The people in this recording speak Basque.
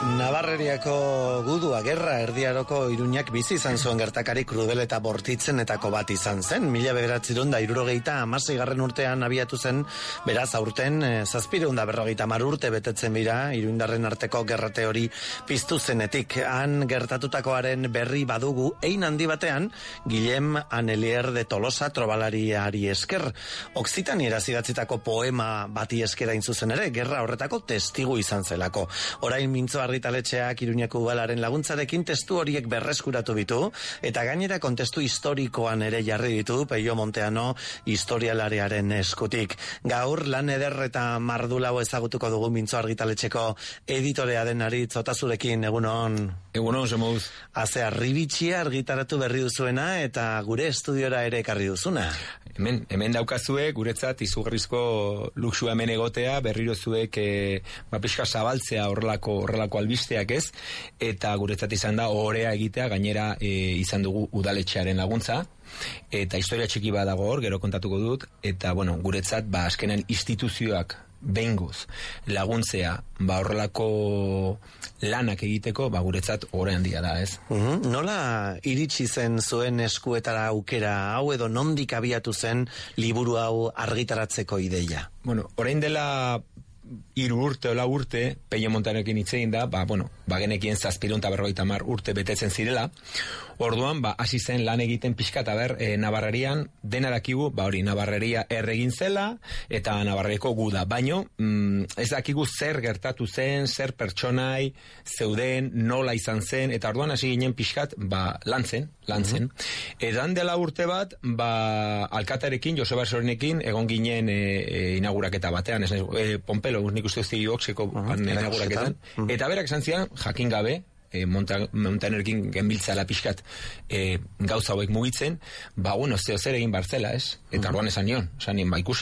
Navarreriako gudua gerra erdiaroko Iruñak bizi izan zuen gertakari krudel eta bortitzenetako bat izan zen. 1976 urtean abiatu zen, beraz aurten 750 urte betetzen bira iruindarren arteko gerrate hori piztu zenetik. Han gertatutakoaren berri badugu ein handi batean Guillem Annelier de Tolosa trobalariari esker. Okzitanieraz idatzitako poema bati eskera zuzen ere, gerra horretako testigu izan zelako. Orain Mintzo argitaletxeak Iruñeko udalaren laguntzarekin testu horiek berreskuratu ditu, eta gainera kontestu historikoan ere jarri ditu Peio Monteano historialariaren eskutik. Gaur lan eder eta mardulau ezagutuko dugu Mintzo argitaletxeko editorea den Aritz Otazurekin, egunon. Egunon, Zemouz. Azea, Ribitxia argitaratu berri duzuena eta gure estudiora ere ekarri duzuna. Hemen daukazue, guretzat izugarrizko luxua hemen egotea, berriro zuek pixka zabaltzea horrelako albisteak ez, eta guretzat izan da ohorea egitea, gainera izan dugu udaletxearen laguntza, eta historia txiki bat dago hor, gero kontatuko dut, eta guretzat azkenan instituzioak behingoz laguntzea horrelako lanak egiteko guretzat ohore handia da, ez? Nola iritsi zen zuen eskuetara aukera hau edo nondik abiatu zen liburu hau argitaratzeko ideia? Orain dela 3 urte o 4 urte, Peio Monteanoekin hitz egin da, genekien 750 urte betetzen zirela. Orduan, hasi zen lan egiten pixkat, Navarrerian dena dakigu, hori Navarreria erregin zela, eta Navarreko guda. Baino, ez dakigu zer gertatu zen, zer pertsonai zeuden, nola izan zen, eta orduan hasi ginen pixkat, lantzen. Edan dela urte bat, alkatarekin, Joseba Sorenekin, egon ginen inauguraketa batean, Pompelo, nik uste Oxeko inauguraketan, eta berak esan zian, jakin gabe, Montanerkin genbiltzala pixkat gauza hauek mugitzen, zeo zer egin bartzela, ez? Eta orduan esan nion, ikusi